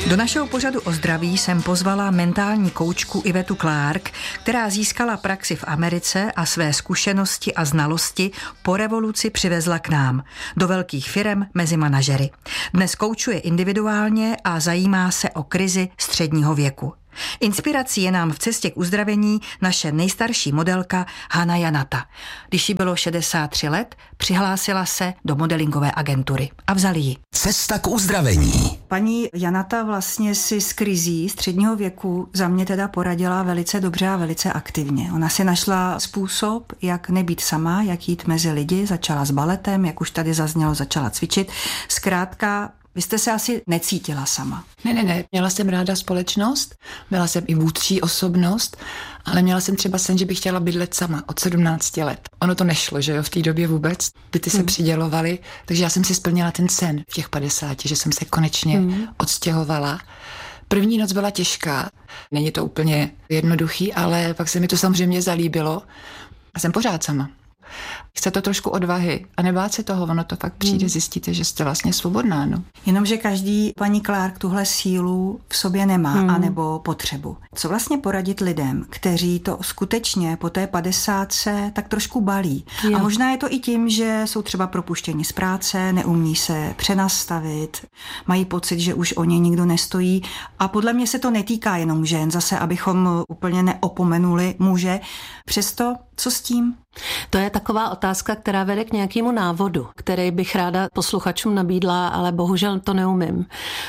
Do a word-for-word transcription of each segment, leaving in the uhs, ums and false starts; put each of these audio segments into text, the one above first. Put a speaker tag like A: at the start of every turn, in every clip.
A: Do našeho pořadu o zdraví jsem pozvala mentální koučku Ivetu Clark, která získala praxi v Americe a své zkušenosti a znalosti po revoluci přivezla k nám, do velkých firem mezi manažery. Dnes koučuje individuálně a zajímá se o krizi středního věku. Inspirací je nám v cestě k uzdravení naše nejstarší modelka Hana Janata. Když jí bylo šedesát tři let, přihlásila se do modelingové agentury a vzali ji.
B: Cesta k uzdravení.
A: Paní Janata vlastně si s krizí středního věku za mě teda poradila velice dobře a velice aktivně. Ona si našla způsob, jak nebýt sama, jak jít mezi lidi, začala s baletem, jak už tady zaznělo, začala cvičit. Zkrátka, vy jste se asi necítila sama.
C: Ne, ne, ne. Měla jsem ráda společnost, byla jsem i vůdčí osobnost, ale měla jsem třeba sen, že bych chtěla bydlet sama od sedmnácti let. Ono to nešlo, že jo, v té době vůbec. Byty se hmm. přidělovaly, takže já jsem si splnila ten sen v těch padesáti, že jsem se konečně hmm. odstěhovala. První noc byla těžká, není to úplně jednoduchý, ale pak se mi to samozřejmě zalíbilo a jsem pořád sama. Chce to trošku odvahy a nebát se toho, ono to fakt přijde, hmm. zjistíte, že jste vlastně svobodná. No.
A: Jenomže každý, paní Clark, tuhle sílu v sobě nemá, hmm. anebo potřebu. Co vlastně poradit lidem, kteří to skutečně po té padesátce tak trošku balí? Jo. A možná je to i tím, že jsou třeba propuštěni z práce, neumí se přenastavit, mají pocit, že už o ně nikdo nestojí. A podle mě se to netýká jenom žen, zase abychom úplně neopomenuli muže. Přesto, co s tím?
D: To je taková otázka, která vede k nějakému návodu, který bych ráda posluchačům nabídla, ale bohužel to neumím,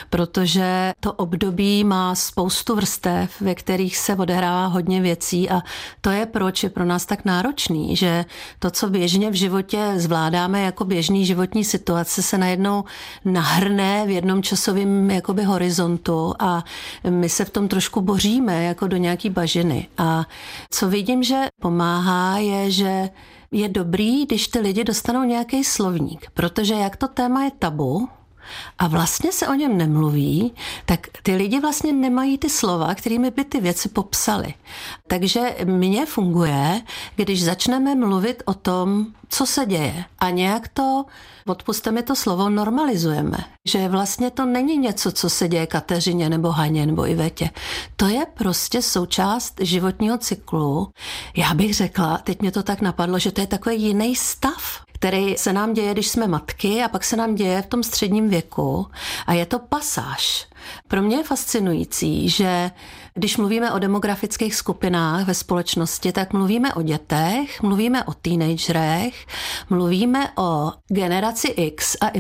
D: protože to období má spoustu vrstev, ve kterých se odehrává hodně věcí a to je proč je pro nás tak náročný, že to, co běžně v životě zvládáme jako běžný životní situace, se najednou nahrne v jednom časovém jakoby horizontu a my se v tom trošku boříme jako do nějaký bažiny. A co vidím, že pomáhá, je, že je dobrý, když ty lidi dostanou nějaký slovník, protože jak to téma je tabu a vlastně se o něm nemluví, tak ty lidi vlastně nemají ty slova, kterými by ty věci popsali. Takže mně funguje, když začneme mluvit o tom, co se děje a nějak to, odpusťte mi to slovo, normalizujeme. Že vlastně to není něco, co se děje Kateřině nebo Haně nebo Ivetě. To je prostě součást životního cyklu. Já bych řekla, teď mě to tak napadlo, že to je takový jiný stav, který se nám děje, když jsme matky a pak se nám děje v tom středním věku a je to pasáž. Pro mě je fascinující, že když mluvíme o demografických skupinách ve společnosti, tak mluvíme o dětech, mluvíme o teenagerech, mluvíme o generaci X a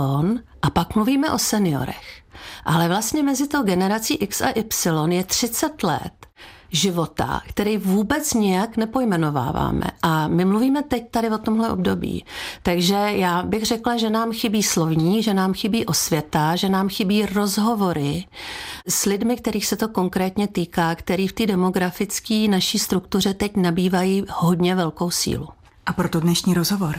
D: Y a pak mluvíme o seniorech. Ale vlastně mezi tou generací X a Y je třicet let života, který vůbec nějak nepojmenováváme. A my mluvíme teď tady o tomhle období. Takže já bych řekla, že nám chybí slovní, že nám chybí osvěta, že nám chybí rozhovory s lidmi, kterých se to konkrétně týká, který v té demografické naší struktuře teď nabývají hodně velkou sílu.
A: A proto dnešní rozhovor.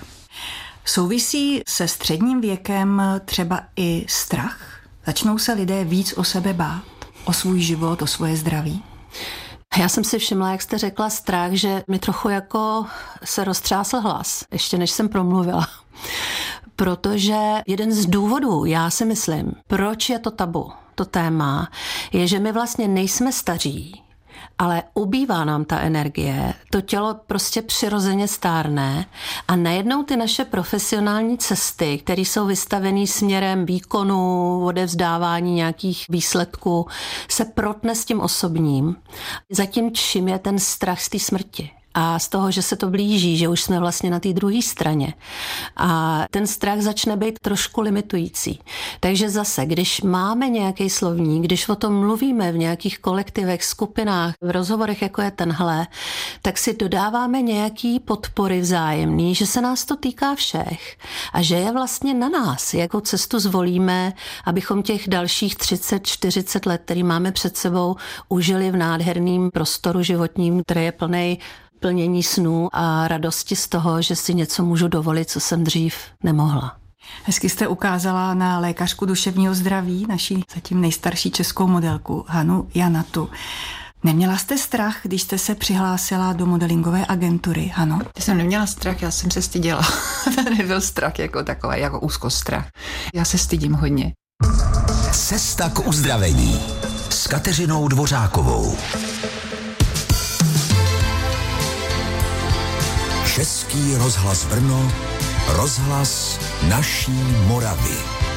A: Souvisí se středním věkem třeba i strach? Začnou se lidé víc o sebe bát? O svůj život, o svoje zdraví?
D: Já jsem si všimla, jak jste řekla strach, že mi trochu jako se roztřásl hlas, ještě než jsem promluvila. Protože jeden z důvodů, já si myslím, proč je to tabu, to téma, je, že my vlastně nejsme staří, ale ubývá nám ta energie, to tělo prostě přirozeně stárne a najednou ty naše profesionální cesty, které jsou vystavené směrem výkonu, odevzdávání nějakých výsledků, se protne s tím osobním. Zatím čím je ten strach z té smrti. A z toho, že se to blíží, že už jsme vlastně na té druhé straně. A ten strach začne být trošku limitující. Takže zase, když máme nějaký slovník, když o tom mluvíme v nějakých kolektivech, skupinách, v rozhovorech, jako je tenhle, tak si dodáváme nějaký podpory vzájemný, že se nás to týká všech a že je vlastně na nás, jakou cestu zvolíme, abychom těch dalších třicet čtyřicet let, který máme před sebou, užili v nádherném prostoru životním, který je plnej plnění snů a radosti z toho, že si něco můžu dovolit, co jsem dřív nemohla.
A: Hezky jste ukázala na lékařku duševního zdraví, naší zatím nejstarší českou modelku Hanu Janatu. Neměla jste strach, když jste se přihlásila do modelingové agentury, Hano?
C: Já jsem neměla strach, já jsem se styděla. To nebyl strach jako takový, jako úzkostrach. Já se stydím hodně.
B: Cesta k uzdravení s Kateřinou Dvořákovou. Český rozhlas Brno, rozhlas naší Moravy.